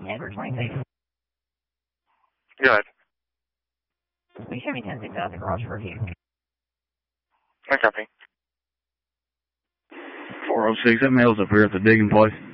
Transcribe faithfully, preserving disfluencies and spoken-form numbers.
Edwards Lane. Go ahead. We should be sending out the garage for review. I copy. four oh six, that mail's up here at the digging place.